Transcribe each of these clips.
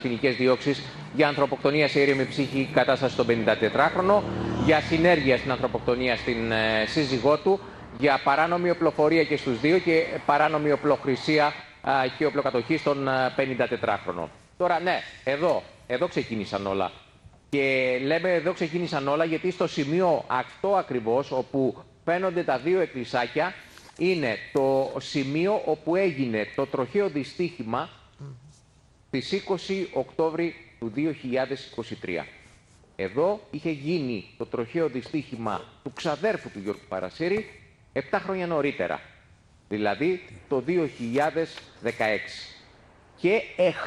ποινικές διώξεις για ανθρωποκτονία σε ήρεμη ψυχική κατάσταση στον 54χρονο, για συνέργεια στην ανθρωποκτονία στην σύζυγό του, για παράνομη οπλοφορία και στους δύο και παράνομη οπλοχρησία και οπλοκατοχή στον 54χρονο. Τώρα ναι, εδώ ξεκίνησαν όλα. Και λέμε εδώ ξεκίνησαν όλα γιατί στο σημείο αυτό ακριβώς όπου φαίνονται τα δύο εκκλησάκια είναι το σημείο όπου έγινε το τροχαίο δυστύχημα στις 20 Οκτώβρη του 2023. Εδώ είχε γίνει το τροχαίο δυστύχημα του ξαδέρφου του Γιώργου Παρασύρη 7 χρόνια νωρίτερα, δηλαδή το 2016. Και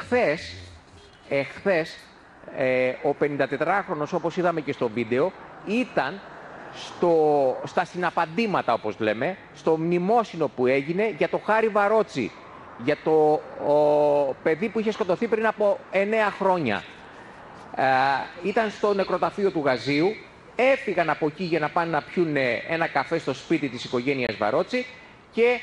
εχθές ο 54χρονος, όπως είδαμε και στο βίντεο, ήταν στα συναπαντήματα, όπως λέμε, στο μνημόσυνο που έγινε για το Χάρη Βαρότσι, για το παιδί που είχε σκοτωθεί πριν από 9 χρόνια. Ήταν στο νεκροταφείο του Γαζίου, έφυγαν από εκεί για να πάνε να πιούν ένα καφέ στο σπίτι της οικογένειας Βαρότσι και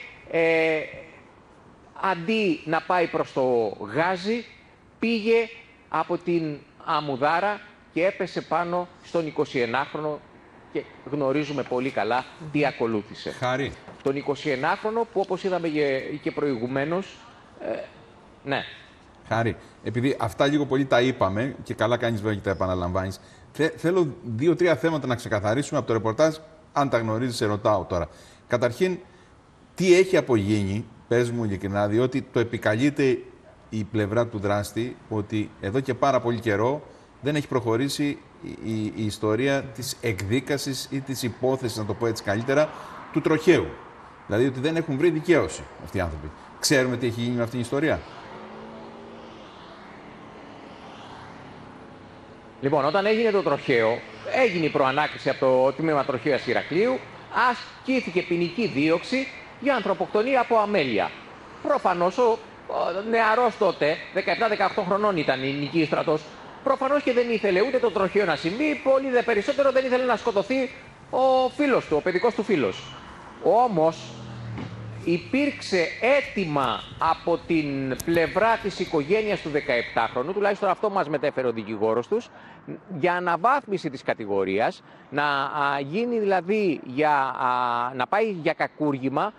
αντί να πάει προς το Γάζι, πήγε από την Αμουδάρα και έπεσε πάνω στον 21χρονο και γνωρίζουμε πολύ καλά τι ακολούθησε. Χάρη. Τον 21χρονο που, όπως είδαμε και προηγουμένως, ναι. Χάρη, επειδή αυτά λίγο πολύ τα είπαμε και καλά κάνεις βέβαια και τα επαναλαμβάνεις, θέλω 2-3 θέματα να ξεκαθαρίσουμε από το ρεπορτάζ. Αν τα γνωρίζεις, σε ρωτάω τώρα. Καταρχήν, τι έχει απογίνει, πες μου ειλικρινά, διότι το επικαλείται η πλευρά του δράστη ότι εδώ και πάρα πολύ καιρό δεν έχει προχωρήσει η ιστορία της εκδίκασης ή της υπόθεσης, να το πω έτσι καλύτερα, του τροχαίου. Δηλαδή ότι δεν έχουν βρει δικαίωση αυτοί οι άνθρωποι. Ξέρουμε τι έχει γίνει με αυτήν την ιστορία. Λοιπόν, όταν έγινε το τροχαίο, έγινε η προανάκριση από το τμήμα τροχαίας Ηρακλείου, ασκήθηκε ποινική δίωξη για ανθρωποκτονία από αμέλεια. Προφανώς ο νεαρός τότε, 17-18 χρονών ήταν η Νικήστρατος, προφανώς και δεν ήθελε ούτε το τροχαίο να συμβεί, πολύ δε περισσότερο δεν ήθελε να σκοτωθεί ο φίλος του, ο παιδικός του φίλος. Όμως υπήρξε αίτημα από την πλευρά της οικογένειας του 17χρονου, τουλάχιστον αυτό μας μετέφερε ο δικηγόρος τους, για αναβάθμιση της κατηγορίας, να γίνει δηλαδή να πάει για κακούργημα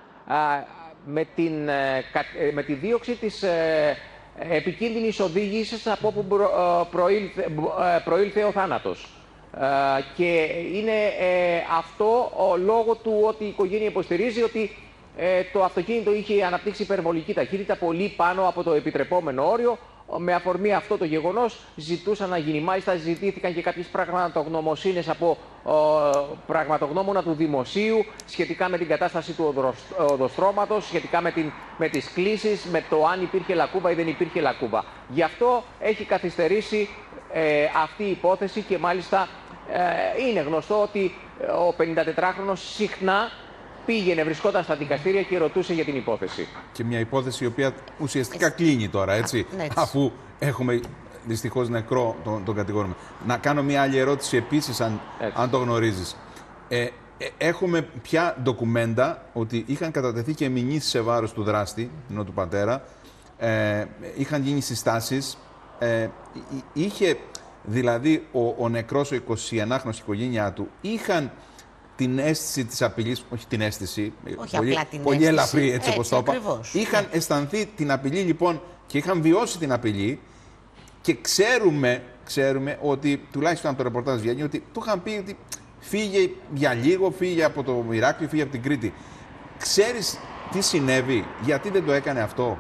με τη δίωξη της επικίνδυνης οδήγησης από όπου προήλθε ο θάνατος. Και είναι αυτό ο λόγο του ότι η οικογένεια υποστηρίζει ότι το αυτοκίνητο είχε αναπτύξει υπερβολική ταχύτητα πολύ πάνω από το επιτρεπόμενο όριο. Με αφορμή αυτό το γεγονός ζητούσαν να γίνει. Μάλιστα ζητήθηκαν και κάποιες πραγματογνωμοσύνες από πραγματογνώμονα του Δημοσίου σχετικά με την κατάσταση του οδοστρώματος, σχετικά με τις κλήσεις, με το αν υπήρχε λακκούβα ή δεν υπήρχε λακκούβα. Γι' αυτό έχει καθυστερήσει αυτή η υπόθεση και μάλιστα είναι γνωστό ότι ο 54χρονος συχνά βρισκόταν στα δικαστήρια και ρωτούσε για την υπόθεση. Και μια υπόθεση η οποία ουσιαστικά κλείνει τώρα, έτσι, αφού έχουμε δυστυχώς νεκρό τον κατηγορούμενο. Να κάνω μια άλλη ερώτηση επίσης, αν το γνωρίζεις. Έχουμε πια ντοκουμέντα ότι είχαν κατατεθεί και μηνύσεις σε βάρος του δράστη, ενώ του πατέρα, είχαν γίνει συστάσεις, είχε δηλαδή ο νεκρός, ο 21χρονος, η οικογένειά του, είχαν την αίσθηση της απειλής, όχι την αίσθηση, πολύ ελαφρύ, έτσι όπως το είπα. Είχαν αισθανθεί την απειλή λοιπόν και είχαν βιώσει την απειλή και ξέρουμε ότι, τουλάχιστον από το ρεπορτάζ βγαίνει, ότι του είχαν πει ότι φύγε για λίγο, φύγε από το Ηράκλειο, φύγε από την Κρήτη. Ξέρεις τι συνέβη, γιατί δεν το έκανε αυτό?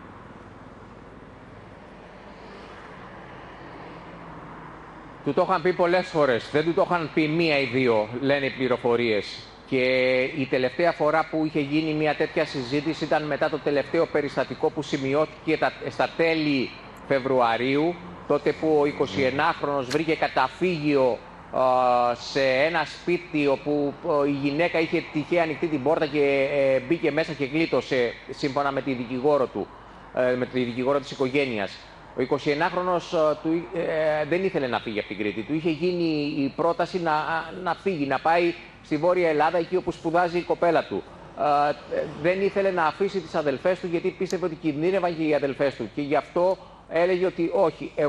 Του το είχαν πει πολλές φορές, δεν του το είχαν πει μία ή δύο, λένε οι πληροφορίες. Και η τελευταία φορά που είχε γίνει μια τέτοια συζήτηση ήταν μετά το τελευταίο περιστατικό που σημειώθηκε στα τέλη Φεβρουαρίου, τότε που ο 21χρονος βρήκε καταφύγιο σε ένα σπίτι όπου η γυναίκα είχε τυχαία ανοιχτή την πόρτα και μπήκε μέσα και γλίτωσε, σύμφωνα με τη δικηγόρο του, με τη δικηγόρο της οικογένειας. Ο 21χρονος δεν ήθελε να φύγει από την Κρήτη. Του είχε γίνει η πρόταση να φύγει, να πάει στη Βόρεια Ελλάδα, εκεί όπου σπουδάζει η κοπέλα του. Δεν ήθελε να αφήσει τις αδελφές του, γιατί πίστευε ότι κινδύνευαν και οι αδελφές του. Και γι' αυτό έλεγε ότι όχι,